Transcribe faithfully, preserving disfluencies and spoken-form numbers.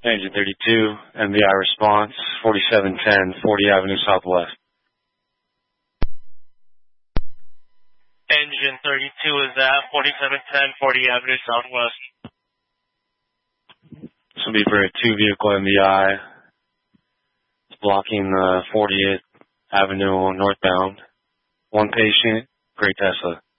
Engine thirty-two, M V I response, forty-seven ten, forty Avenue Southwest. Engine thirty-two is at forty-seven ten, forty Avenue Southwest. This will be for a two-vehicle M V I. It's blocking the fortieth Avenue northbound. One patient, Great Tesla.